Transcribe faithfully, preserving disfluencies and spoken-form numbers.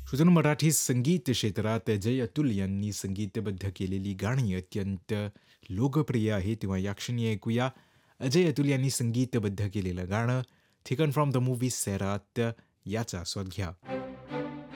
श्रोत्यांनो, मराठी संगीत क्षेत्रात अजय अतुल यांनी संगीतबद्ध केलेली गाणी अत्यंत लोकप्रिय आहेत. तेव्हा या क्षणी ऐकूया अजय अतुल यांनी संगीतबद्ध केलेलं गाणं, "ठिकन फ्रॉम द मूव्ही सैराट" याचा आस्वाद घ्या.